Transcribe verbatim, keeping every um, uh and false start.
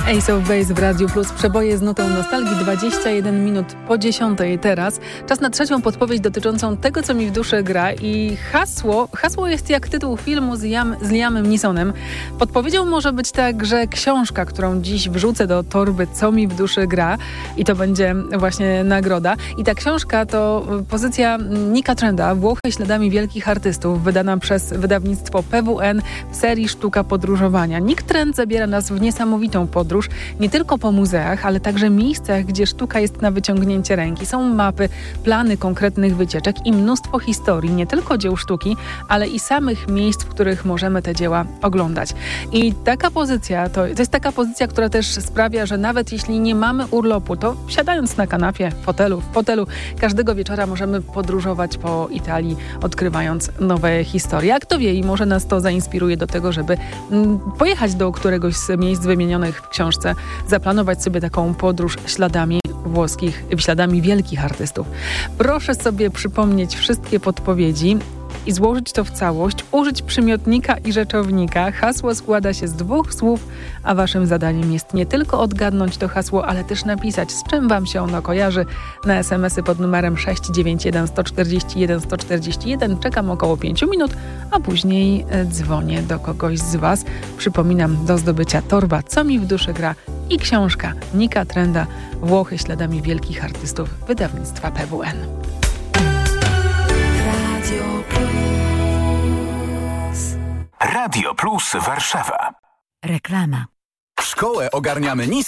Ace of Base w Radiu Plus. Przeboje z nutą nostalgii. dwadzieścia jeden minut po dziesiątej teraz. Czas na trzecią podpowiedź dotyczącą tego, co mi w duszy gra. I hasło, hasło jest jak tytuł filmu z, Liam, z Liamem Neesonem. Podpowiedzią może być także książka, którą dziś wrzucę do torby, co mi w duszy gra. I to będzie właśnie nagroda. I ta książka to pozycja Nicka Trenda, Włochy śladami wielkich artystów, wydana przez wydawnictwo P W N w serii Sztuka podróżowania. Nick Trend zabiera nas w niesamowitą podróż. Nie tylko po muzeach, ale także miejscach, gdzie sztuka jest na wyciągnięcie ręki. Są mapy, plany konkretnych wycieczek i mnóstwo historii, nie tylko dzieł sztuki, ale i samych miejsc, w których możemy te dzieła oglądać. I taka pozycja, to, to jest taka pozycja, która też sprawia, że nawet jeśli nie mamy urlopu, to siadając na kanapie, w fotelu, w fotelu każdego wieczora możemy podróżować po Italii, odkrywając nowe historie. A kto wie, i może nas to zainspiruje do tego, żeby mm, pojechać do któregoś z miejsc wymienionych w książce, zaplanować sobie taką podróż śladami włoskich, śladami wielkich artystów. Proszę sobie przypomnieć wszystkie podpowiedzi i złożyć to w całość, użyć przymiotnika i rzeczownika. Hasło składa się z dwóch słów, a waszym zadaniem jest nie tylko odgadnąć to hasło, ale też napisać, z czym wam się ono kojarzy, na es em esy pod numerem sześć dziewięć jeden jeden cztery jeden jeden cztery jeden. Czekam około pięciu minut, a później dzwonię do kogoś z was. Przypominam, do zdobycia torba Co mi w duszy gra i książka Nicka Trenda Włochy śladami wielkich artystów wydawnictwa P W N. Radio Plus Warszawa. Reklama. Szkołę ogarniamy nisko.